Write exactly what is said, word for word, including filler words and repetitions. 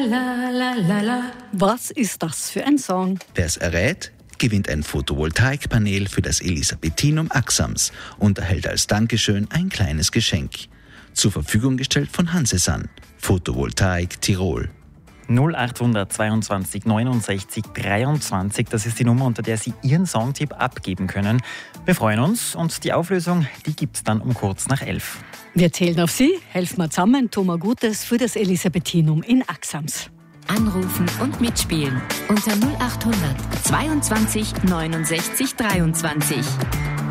la la la la. Was ist das für ein Song? Wer es errät, gewinnt ein Photovoltaikpanel für das Elisabethinum Axams und erhält als Dankeschön ein kleines Geschenk. Zur Verfügung gestellt von Hansesan, Photovoltaik Tirol. null acht zweiundzwanzig neunundsechzig dreiundzwanzig, das ist die Nummer, unter der Sie Ihren Songtipp abgeben können. Wir freuen uns und die Auflösung, die gibt's dann um kurz nach elf. Wir zählen auf Sie. Helfen wir zusammen, tun wir Gutes für das Elisabethinum in Axams. Anrufen und mitspielen unter null acht hundert zweiundzwanzig neunundsechzig dreiundzwanzig.